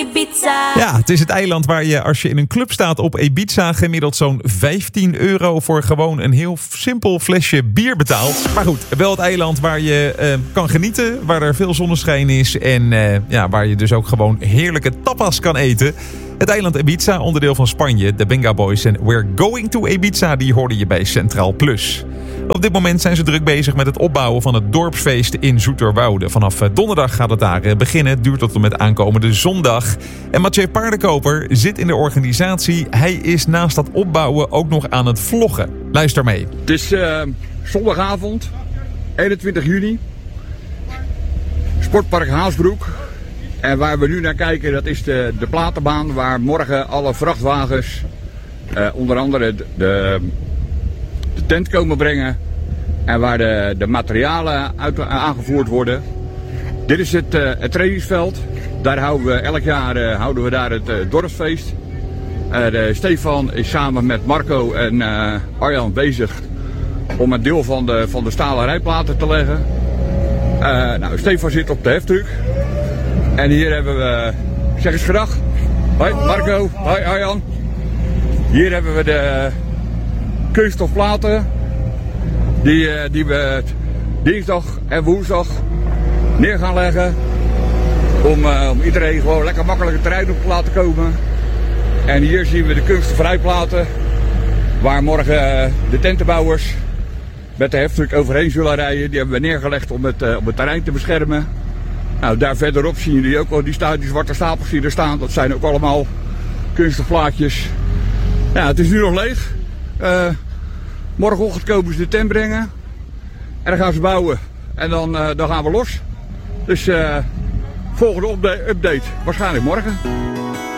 Ibiza. Ja, het is het eiland waar je als je in een club staat op Ibiza gemiddeld zo'n €15 voor gewoon een heel simpel flesje bier betaalt. Maar goed, wel het eiland waar je kan genieten, waar er veel zonneschijn is en waar je dus ook gewoon heerlijke tapas kan eten. Het eiland Ibiza, onderdeel van Spanje, de Benga Boys en We're Going to Ibiza, die hoorde je bij Centraal Plus. Op dit moment zijn ze druk bezig met het opbouwen van het dorpsfeest in Zoeterwoude. Vanaf donderdag gaat het daar beginnen. Het duurt tot en met aankomende zondag. En Mathieu Paardenkoper zit in de organisatie. Hij is naast dat opbouwen ook nog aan het vloggen. Luister mee. Het is zondagavond, 21 juni. Sportpark Haasbroek. En waar we nu naar kijken, dat is de platenbaan waar morgen alle vrachtwagens, onder andere de tent komen brengen. En waar de materialen aangevoerd worden. Dit is het trainingsveld. Daar houden we elk jaar het dorpsfeest. Stefan is samen met Marco en Arjan bezig om een deel van de stalen rijplaten te leggen. Stefan zit op de heftruck. En hier hebben we, zeg eens gedag. Hoi Marco, hoi Arjan. Hier hebben we de kunststofplaten die we dinsdag en woensdag neer gaan leggen. Om iedereen gewoon lekker makkelijk het terrein op te laten komen. En hier zien we de kunststofrijplaten waar morgen de tentenbouwers met de heftruck overheen zullen rijden. Die hebben we neergelegd om het terrein te beschermen. Nou, daar verderop zien jullie ook al die zwarte stapels die er staan. Dat zijn ook allemaal kunststofplaatjes. Ja, het is nu nog leeg. Morgenochtend komen ze de tent brengen. En dan gaan ze bouwen. En dan gaan we los. Dus volgende update waarschijnlijk morgen.